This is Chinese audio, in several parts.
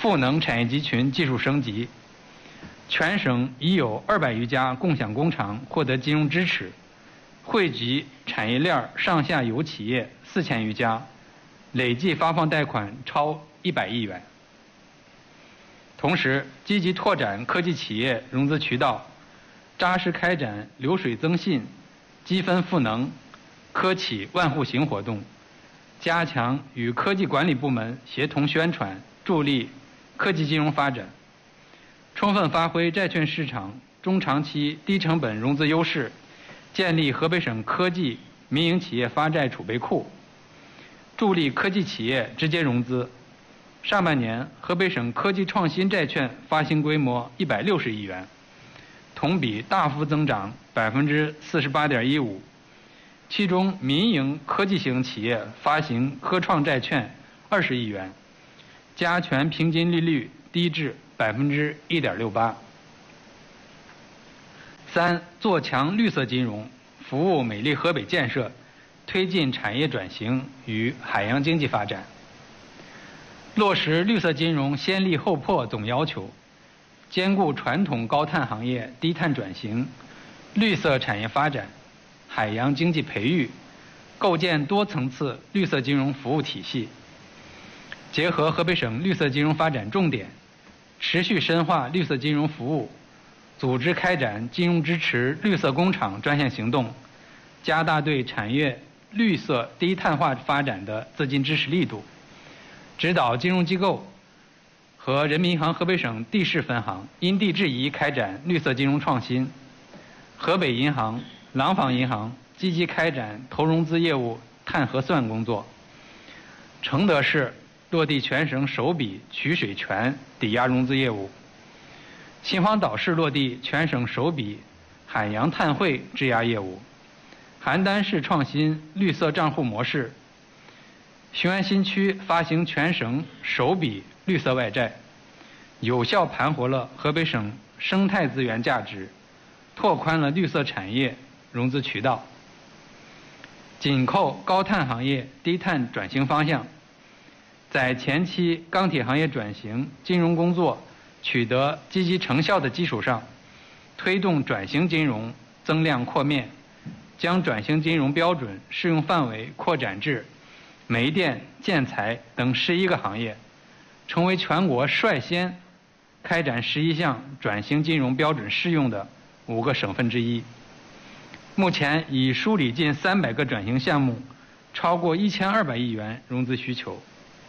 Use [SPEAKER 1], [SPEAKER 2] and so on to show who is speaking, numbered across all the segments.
[SPEAKER 1] 赋能产业集群技术升级。全省已有200余家共享工厂获得金融支持，惠及产业链上下游企业4000余家，累计发放贷款超100亿元。同时，积极拓展科技企业融资渠道，扎实开展流水增信、积分赋能、科企万户行活动，加强与科技管理部门协同宣传，助力科技金融发展。充分发挥债券市场中长期低成本融资优势，建立河北省科技民营企业发债储备库，助力科技企业直接融资。上半年，河北省科技创新债券发行规模160亿元，同比大幅增长48.15%，其中民营科技型企业发行科创债券20亿元，加权平均利率低至1.68%。3、做强绿色金融，服务美丽河北建设，推进产业转型与海洋经济发展。落实绿色金融先立后破总要求，兼顾传统高碳行业低碳转型、绿色产业发展、海洋经济培育，构建多层次绿色金融服务体系。结合河北省绿色金融发展重点，持续深化绿色金融服务，组织开展金融支持绿色工厂专项行动，加大对产业绿色低碳化发展的资金支持力度，指导金融机构和人民银行河北省地市分行因地制宜开展绿色金融创新。河北银行、廊坊银行积极开展投融资业务碳核算工作。承德市落地全省首笔取水权抵押融资业务。秦皇岛市落地全省首笔海洋碳汇质押业务。邯郸市创新绿色账户模式。雄安新区发行全省首笔绿色外债，有效盘活了河北省生态资源价值，拓宽了绿色产业融资渠道。紧扣高碳行业低碳转型方向，在前期钢铁行业转型金融工作取得积极成效的基础上，推动转型金融增量扩面，将转型金融标准适用范围扩展至煤电、建材等11个行业，成为全国率先开展11项转型金融标准适用的5个省份之一。目前已梳理近300个转型项目，超过1200亿元融资需求。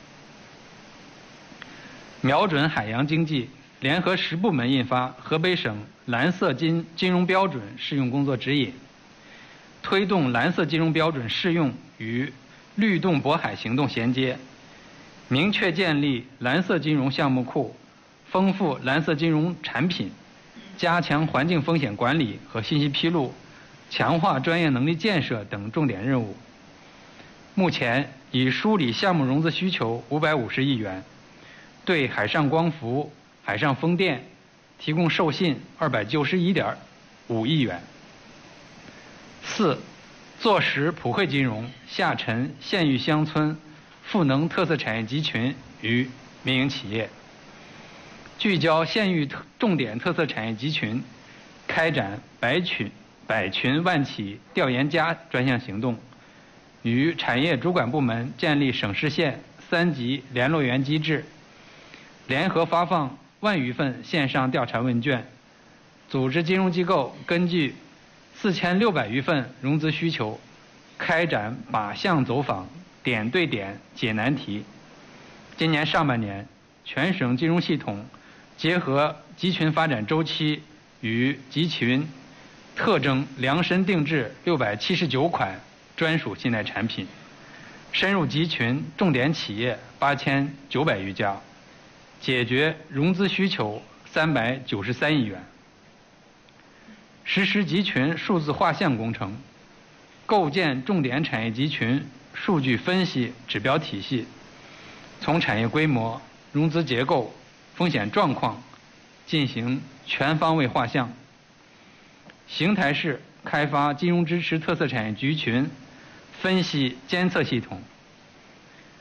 [SPEAKER 1] 瞄准海洋经济，联合10部门印发河北省蓝色金融标准适用工作指引，推动蓝色金融标准适用与绿洞渤海行动衔接，明确建立蓝色金融项目库，丰富蓝色金融产品，加强环境风险管理和信息披露，强化专业能力建设等重点任务。目前已梳理项目融资需求550亿元，对海上光伏、海上风电提供授信291.5亿元。4、做实普惠金融，下沉县域乡村，赋能特色产业集群与民营企业，聚焦县域重点特色产业集群，开展百群万企调研加专项行动，与产业主管部门建立省市县3级联络员机制，联合发放10000余份线上调查问卷，组织金融机构根据4600余份融资需求，开展靶向走访，点对点解难题。今年上半年，全省金融系统结合集群发展周期与集群特征，量身定制679款专属信贷产品，深入集群重点企业8900余家，解决融资需求393亿元。实施集群数字画像工程，构建重点产业集群数据分析指标体系，从产业规模、融资结构、风险状况进行全方位画像。邢台市开发金融支持特色产业集群分析监测系统，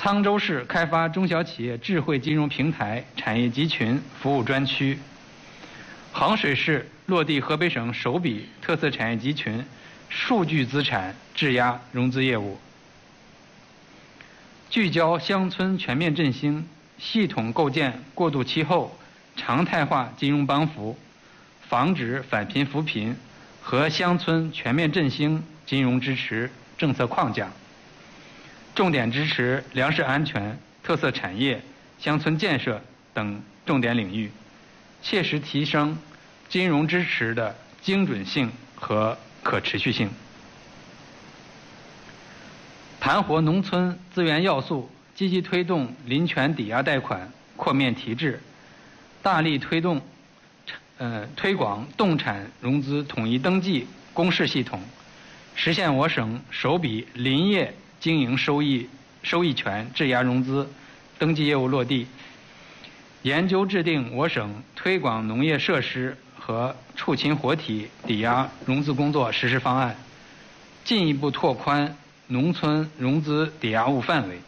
[SPEAKER 1] 沧州市开发中小企业智慧金融平台产业集群服务专区。衡水市落地河北省首笔特色产业集群数据资产质押融资业务。聚焦乡村全面振兴，系统构建过渡期后常态化金融帮扶，防止返贫扶贫和乡村全面振兴金融支持政策框架，重点支持粮食安全、特色产业、乡村建设等重点领域，切实提升金融支持的精准性和可持续性。盘活农村资源要素，积极推动林权抵押贷款扩面提质，大力推广动产融资统一登记公示系统，实现我省首笔林业经营收益权质押融资登记业务落地。研究制定我省推广农业设施和畜禽活体抵押融资工作实施方案，进一步拓宽农村融资抵押物范围。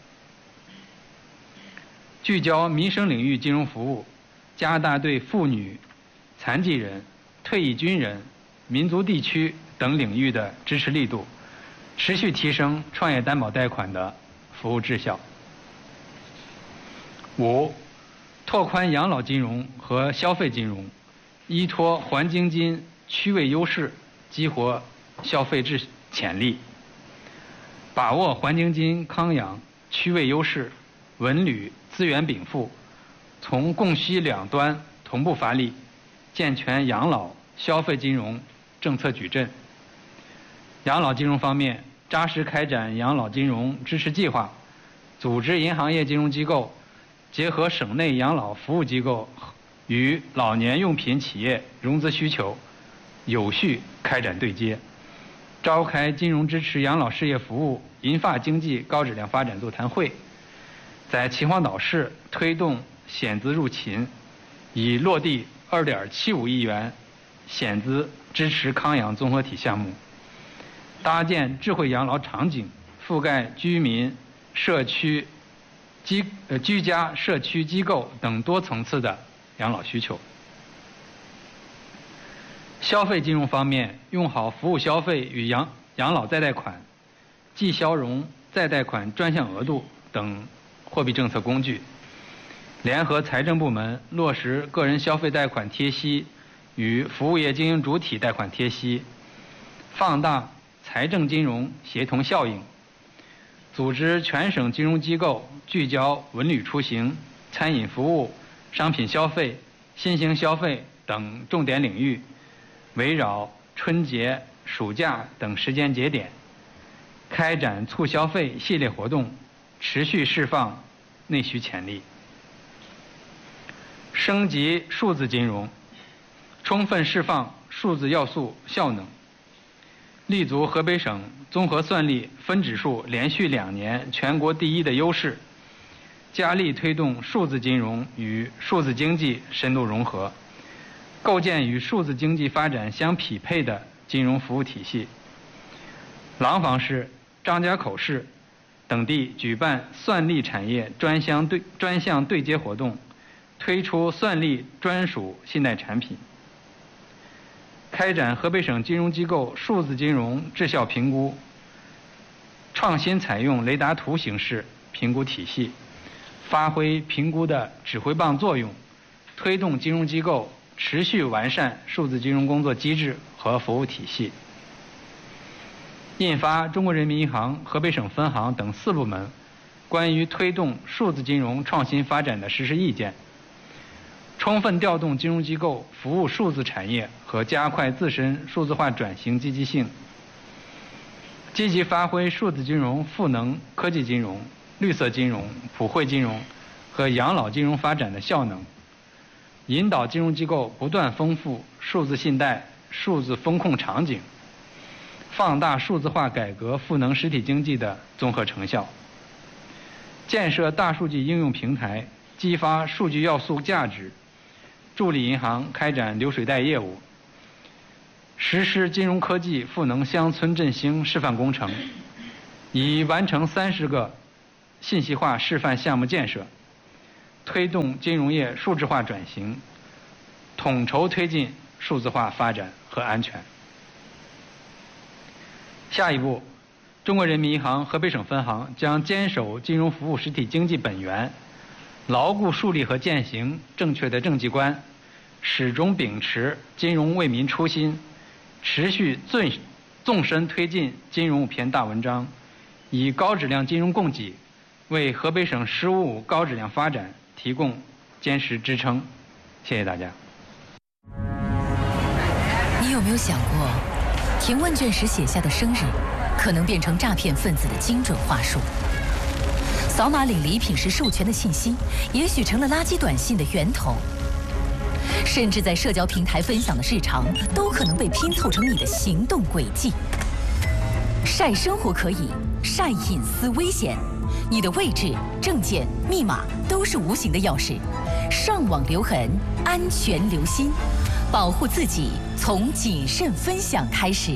[SPEAKER 1] 聚焦民生领域金融服务，加大对妇女、残疾人、退役军人、民族地区等领域的支持力度，持续提升创业担保贷款的服务质效。5、拓宽养老金融和消费金融，依托环京金区位优势，激活消费潜力。把握环京金康养区位优势，文旅资源禀赋，从供需两端同步发力，健全养老消费金融政策矩阵。养老金融方面，扎实开展养老金融支持计划，组织银行业金融机构结合省内养老服务机构与老年用品企业融资需求，有序开展对接。召开金融支持养老事业服务银发经济高质量发展座谈会，在秦皇岛市推动险资入勤，已落地2.75亿元险资支持康养综合体项目，搭建智慧养老场景，覆盖居民、居家、社区机构等多层次的养老需求。消费金融方面，用好服务消费与养老再贷款、即消融再贷款专项额度等货币政策工具，联合财政部门落实个人消费贷款贴息与服务业经营主体贷款贴息，放大财政金融协同效应，组织全省金融机构聚焦文旅出行、餐饮服务、商品消费、新型消费等重点领域，围绕春节、暑假等时间节点，开展促消费系列活动，持续释放内需潜力。升级数字金融，充分释放数字要素效能，立足河北省综合算力分指数连续2年全国第一的优势，加力推动数字金融与数字经济深度融合，构建与数字经济发展相匹配的金融服务体系。廊坊市、张家口市等地举办算力产业专项对接活动，推出算力专属信贷产品。开展河北省金融机构数字金融质效评估，创新采用雷达图形式评估体系，发挥评估的指挥棒作用，推动金融机构持续完善数字金融工作机制和服务体系。印发中国人民银行河北省分行等4部门关于推动数字金融创新发展的实施意见，充分调动金融机构服务数字产业和加快自身数字化转型积极性，积极发挥数字金融赋能科技金融、绿色金融、普惠金融和养老金融发展的效能，引导金融机构不断丰富数字信贷、数字风控场景，放大数字化改革赋能实体经济的综合成效，建设大数据应用平台，激发数据要素价值，助力银行开展流水贷业务，实施金融科技赋能乡村振兴示范工程，已完成30个信息化示范项目建设，推动金融业数字化转型，统筹推进数字化发展和安全。下一步，中国人民银行河北省分行将坚守金融服务实体经济本源，牢固树立和践行正确的政绩观，始终秉持金融为民初心，持续纵深推进金融5篇大文章，以高质量金融供给为河北省“十五五”高质量发展提供坚实支撑。谢谢大家。
[SPEAKER 2] 你有没有想过，填问卷时写下的生日，可能变成诈骗分子的精准话术？扫码领礼品时授权的信息，也许成了垃圾短信的源头。甚至在社交平台分享的日常，都可能被拼凑成你的行动轨迹。晒生活可以，晒隐私危险。你的位置、证件、密码都是无形的钥匙。上网留痕，安全留心，保护自己从谨慎分享开始。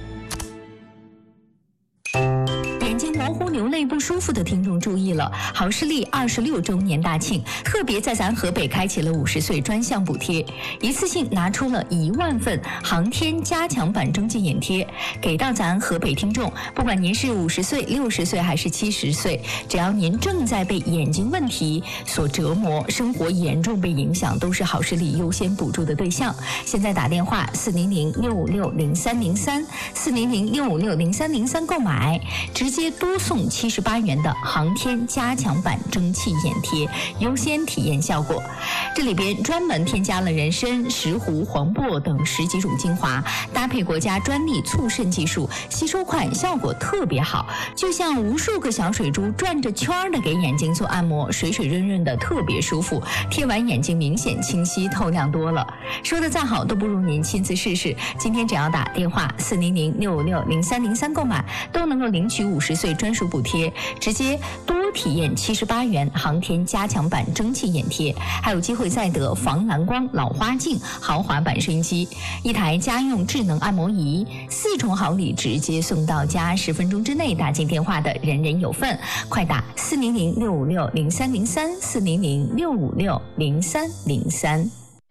[SPEAKER 2] 模糊流泪不舒服的听众注意了，好视力26周年大庆，特别在咱河北开启了50岁专项补贴，一次性拿出了1万份航天加强版征集眼贴，给到咱河北听众，不管您是50岁、60岁还是70岁，只要您正在被眼睛问题所折磨，生活严重被影响，都是好视力优先补助的对象。现在打电话400-656-0303 400-656-0303购买，直接多送78元的航天加强版蒸汽眼贴，优先体验效果。这里边专门添加了人参、石斛、黄柏等10几种精华，搭配国家专利促渗技术，吸收快，效果特别好，就像无数个小水珠转着圈的给眼睛做按摩，水水润润的，特别舒服。贴完眼睛明显清晰透亮多了。说的再好都不如您亲自试试。今天只要打电话400-656-0303购买，都能够领取50岁专属补贴，直接多体验78元航天加强版蒸汽眼贴，还有机会再得防蓝光老花镜豪华版收音机，一台家用智能按摩仪，4重好礼直接送到家，10分钟之内打进电话的人人有份，快打400-656-0303 400-656-0303。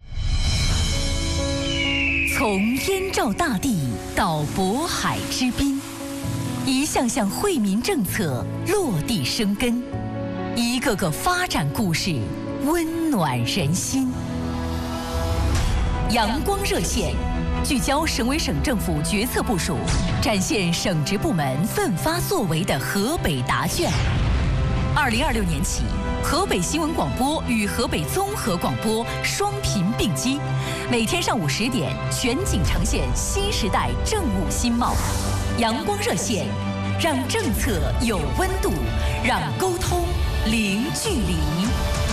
[SPEAKER 2] 从燕赵大地到渤海之滨，一项项惠民政策落地生根，一个个发展故事温暖人心。阳光热线聚焦省委省政府决策部署，展现省直部门奋发作为的河北答卷。2026年起，河北新闻广播与河北综合广播双频并机，每天上午10点全景呈现新时代政务新貌。阳光热线，让政策有温度，让沟通零距离。